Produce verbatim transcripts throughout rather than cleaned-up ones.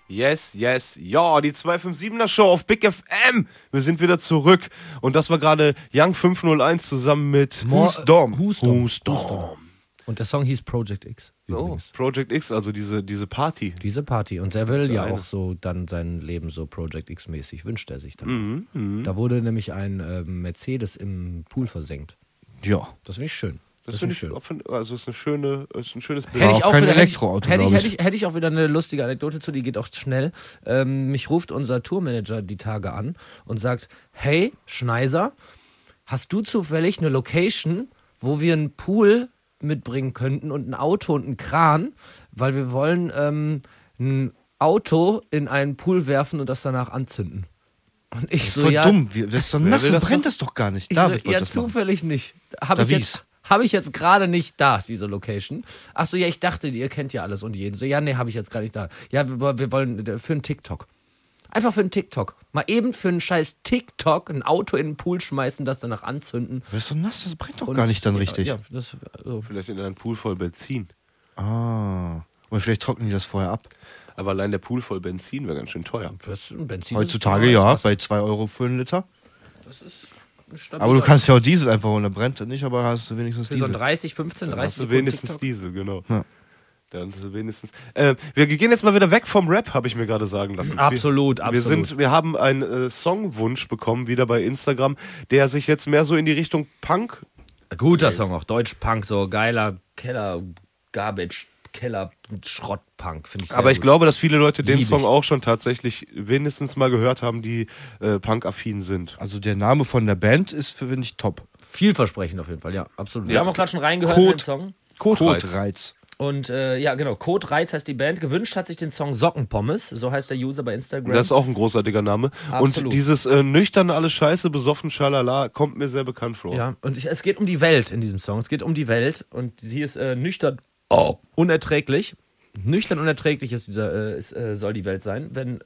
Yes, yes, ja, die zwei fünf siebener Show auf Big F M. Wir sind wieder zurück. Und das war gerade Young fünf null eins zusammen mit Who's Dom. Who's Dom. Who's Dom. Und der Song hieß Project X. Übrigens. Oh, Project X, also diese, diese Party. Diese Party. Und er will ja eine. auch so dann sein Leben so Project X-mäßig, wünscht er sich dann. Mhm, mh. Da wurde nämlich ein äh, Mercedes im Pool versenkt. Ja. Das finde ich schön. Das, Das finde finde ich, ich schön. also ist, eine schöne, ist ein schönes Bild. Hätte ich auch auch kein wieder, Elektroauto, hätte ich, glaub hätte, ich, hätte ich auch wieder eine lustige Anekdote zu, die geht auch schnell. Ähm, mich ruft unser Tourmanager die Tage an und sagt, hey, Schneiser, hast du zufällig eine Location, wo wir einen Pool mitbringen könnten und ein Auto und einen Kran, weil wir wollen ähm, ein Auto in einen Pool werfen und das danach anzünden. Und ich so, Voll ja, dumm. Wir- Das ist doch nass, will so das brennt das doch gar nicht. ich David so, wird ja, das machen. zufällig nicht. Habe ich Davies. jetzt, hab ich jetzt gerade nicht da, diese Location. Ach so, ja, ich dachte, ihr kennt ja alles und jeden. So, ja, nee, habe ich jetzt gar nicht da. Ja, wir, wir wollen äh, für einen TikTok. Einfach für einen TikTok. Mal eben für einen scheiß TikTok ein Auto in den Pool schmeißen, das danach anzünden. Das ist doch nass, das brennt doch Und- gar nicht dann ja, richtig. Ja, das, also, Vielleicht in einem Pool voll Benzin. Ah. Oder vielleicht trocknen die das vorher ab. Aber allein der Pool voll Benzin wäre ganz schön teuer. das ist ein Benzin. Heutzutage das ist ja, was- bei zwei Euro für einen Liter. Das ist ein stabiler- Aber du kannst ja auch Diesel einfach holen, da brennt das nicht, aber hast du wenigstens für so Diesel. dreißig, fünfzehn, Dann hast dreißig du wenigstens TikTok. Diesel, genau. Ja. Dann hast du wenigstens. Äh, wir gehen jetzt mal wieder weg vom Rap, habe ich mir gerade sagen lassen. Absolut, wir, absolut. Wir, sind, wir haben einen äh, Songwunsch bekommen, wieder bei Instagram, der sich jetzt mehr so in die Richtung Punk. Guter Song auch, Deutsch-Punk, so geiler Keller, Garbage, Keller, Schrott-Punk, finde ich sehr Aber ich gut. glaube, dass viele Leute den Lieb Song ich. auch schon tatsächlich wenigstens mal gehört haben, die äh, Punk-affin sind. Also der Name von der Band ist, finde ich, top. Vielversprechend auf jeden Fall, ja, absolut. Wir Ja. haben auch gerade schon reingehört Code. in den Song. Kotreiz. Kotreiz. Und äh, ja, genau, Code Reiz heißt die Band. Gewünscht hat sich den Song Sockenpommes, so heißt der User bei Instagram. Das ist auch ein großartiger Name. Absolut. Und dieses äh, nüchtern, alles scheiße, besoffen, schalala, kommt mir sehr bekannt vor. Ja, und ich, es geht um die Welt in diesem Song. Es geht um die Welt und sie ist äh, nüchtern unerträglich. Nüchtern unerträglich ist dieser, äh, ist, äh, soll die Welt sein, wenn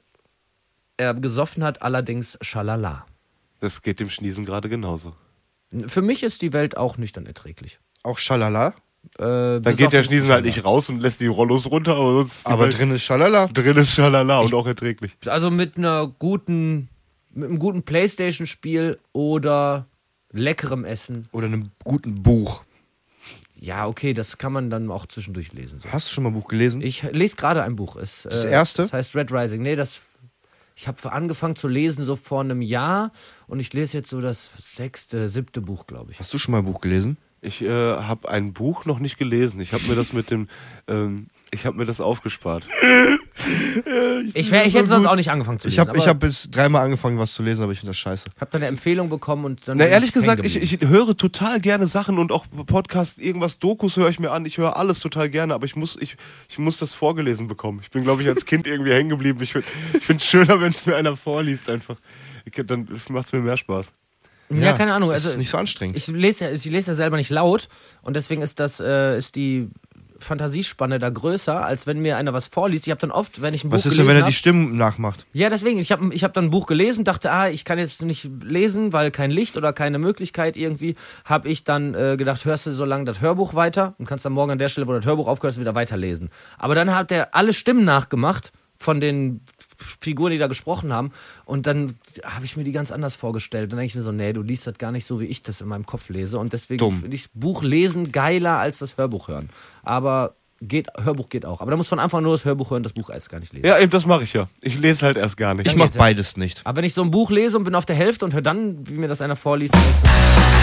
er gesoffen hat, allerdings schalala. Das geht dem Schniesen gerade genauso. Für mich ist die Welt auch nüchtern erträglich. Auch Schalala. Äh, Dann geht der Schniesen halt nicht raus und lässt die Rollos runter, aber sonst ist die Aber Welt- drin ist Schalala. drin ist schalala und auch erträglich. Also mit einer guten, mit einem guten Playstation-Spiel oder leckerem Essen. Oder einem guten Buch. Ja, okay, das kann man dann auch zwischendurch lesen. So. Hast du schon mal ein Buch gelesen? Ich lese gerade ein Buch. Es, Das äh, erste? Das heißt Red Rising. Nee, das. Ich habe angefangen zu lesen so vor einem Jahr und ich lese jetzt so das sechste, siebte Buch, glaube ich. Hast du schon mal ein Buch gelesen? Ich äh, habe ein Buch noch nicht gelesen. Ich habe mir das mit dem, ähm, ich habe mir das aufgespart. Ich, wär, ich hätte sonst auch nicht angefangen zu Ich lesen. habe ich hab bis dreimal angefangen, was zu lesen, aber ich finde das scheiße. hab dann eine Empfehlung bekommen und dann. Na, bin ehrlich hängen gesagt, ich, geblieben. ich höre total gerne Sachen und auch Podcasts, irgendwas, Dokus höre ich mir an. Ich höre alles total gerne, aber ich muss, ich, ich muss das vorgelesen bekommen. Ich bin, glaube ich, als Kind irgendwie hängen geblieben. Ich finde es schöner, wenn es mir einer vorliest einfach. Ich, dann macht es mir mehr Spaß. Ja, keine Ahnung. Das Also, ist nicht so anstrengend. ich lese ja, ich lese ja selber nicht laut und deswegen ist das, äh, ist die Fantasiespanne da größer, als wenn mir einer was vorliest. Ich habe dann oft, wenn ich ein Was Buch ist denn, gelesen wenn er hab, die Stimmen nachmacht? Ja, deswegen, ich habe ich hab dann ein Buch gelesen, dachte, ah, ich kann jetzt nicht lesen, weil kein Licht oder keine Möglichkeit irgendwie. Habe ich dann äh, gedacht, hörst du so lange das Hörbuch weiter und kannst dann morgen an der Stelle, wo das Hörbuch aufgehört ist, wieder weiterlesen. Aber dann hat er alle Stimmen nachgemacht von den Figuren, die da gesprochen haben. Und dann habe ich mir die ganz anders vorgestellt. Dann denke ich mir so, nee, du liest das gar nicht so, wie ich das in meinem Kopf lese. Und deswegen finde ich Buch lesen geiler als das Hörbuch hören. Aber geht, Hörbuch geht auch. Aber da muss von Anfang an nur das Hörbuch hören, das Buch erst gar nicht lesen. Ja, eben, das mache ich ja. Ich lese halt erst gar nicht. Ich Dann mach geht's ja. beides nicht. Aber wenn ich so ein Buch lese und bin auf der Hälfte und höre dann, wie mir das einer vorliest, dann denk ich so,